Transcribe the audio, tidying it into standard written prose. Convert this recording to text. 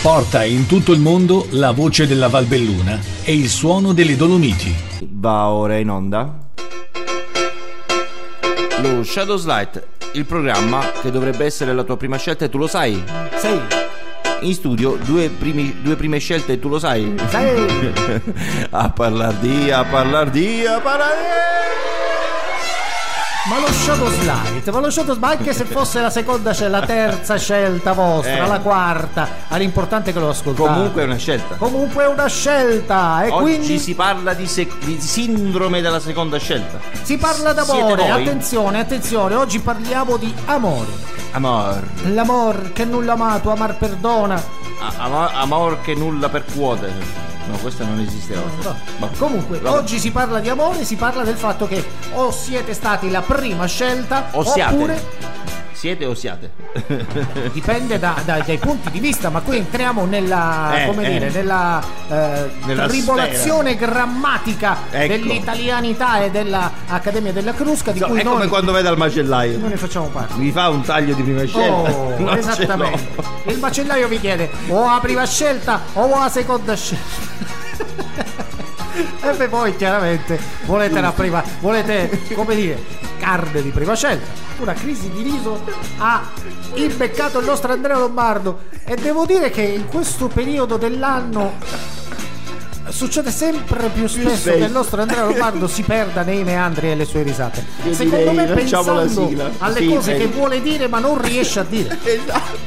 Porta in tutto il mondo la voce della Valbelluna e il suono delle Dolomiti. Va ora in onda lo Shadows Light, il programma che dovrebbe essere la tua prima scelta e tu lo sai. Sì. In studio due prime scelte e tu lo sai. Sì. A parlar di. Ma lo Shadows Light, anche se fosse la seconda, la terza scelta vostra, la quarta, l'importante è che lo ascoltate. Comunque è una scelta. Comunque è una scelta. E oggi quindi si parla di sindrome della seconda scelta. si parla d'amore. Attenzione, oggi parliamo di amore. Amor. L'amor che nulla amato, amar perdona. Amor che nulla percuote. No, questo non esiste oggi. No. Comunque, oggi si parla di amore, si parla del fatto che o siete stati la prima scelta o siate. Oppure siete o siate? dipende dai punti di vista, ma qui entriamo nella nella tribolazione grammatica dell'italianità e dell'Accademia della Crusca di cui è come quando vai dal macellaio. Noi ne facciamo parte. Mi fa un taglio di prima scelta. Esattamente. Il macellaio vi chiede o la prima scelta o la seconda scelta. E poi chiaramente volete la prima, volete, come dire, carne di prima scelta. Una crisi di riso ha imbeccato il nostro Andrea Lombardo e devo dire che in questo periodo dell'anno succede sempre più spesso che il nostro Andrea Lombardo si perda nei meandri e le sue risate. Secondo me pensando alle cose che vuole dire ma non riesce a dire. Esatto.